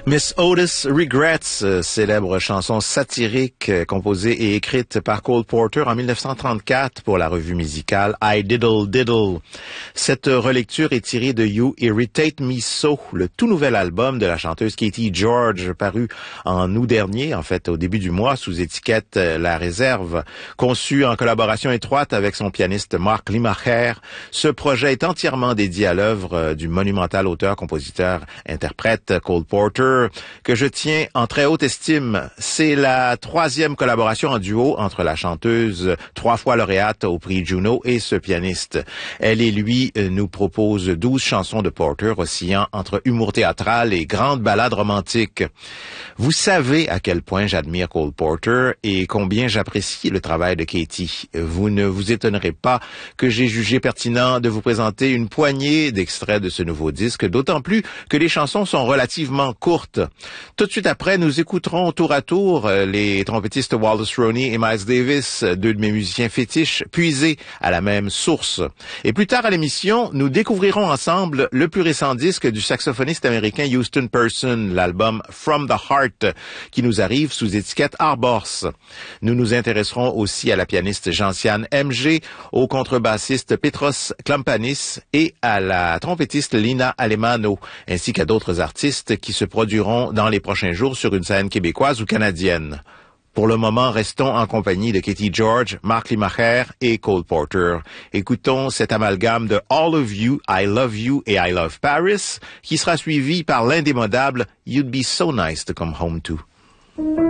Miss Otis Regrets, célèbre chanson satirique composée et écrite par Cole Porter en 1934 pour la revue musicale I Diddle Diddle. Cette relecture est tirée de You Irritate Me So, le tout nouvel album de la chanteuse Katie George, paru en août dernier, en fait au début du mois, sous étiquette La Réserve. Conçu en collaboration étroite avec son pianiste Mark Limacher, ce projet est entièrement dédié à l'œuvre du monumental auteur, compositeur, interprète Cole Porter, que je tiens en très haute estime. C'est la 3e collaboration en duo entre la chanteuse 3 fois lauréate au prix Juno et ce pianiste. Elle et lui nous proposent 12 chansons de Porter oscillant entre humour théâtral et grande ballade romantique. Vous savez à quel point j'admire Cole Porter et combien j'apprécie le travail de Katie. Vous ne vous étonnerez pas que j'ai jugé pertinent de vous présenter une poignée d'extraits de ce nouveau disque, d'autant plus que les chansons sont relativement courtes. Tout de suite après, nous écouterons tour à tour les trompettistes Wallace Roney et Miles Davis, deux de mes musiciens fétiches, puisés à la même source. Et plus tard à l'émission, nous découvrirons ensemble le plus récent disque du saxophoniste américain Houston Person, l'album From the Heart, qui nous arrive sous étiquette Arbors. Nous nous intéresserons aussi à la pianiste Gentiane MG, au contrebassiste Petros Klampanis et à la trompettiste Lina Alemano, ainsi qu'à d'autres artistes qui se produiront dans les prochains jours sur une scène québécoise ou canadienne. Pour le moment, restons en compagnie de Katie George, Mark Limacher et Cole Porter. Écoutons cet amalgame de All of You, I Love You et I Love Paris, qui sera suivi par l'indémodable You'd Be So Nice to Come Home To.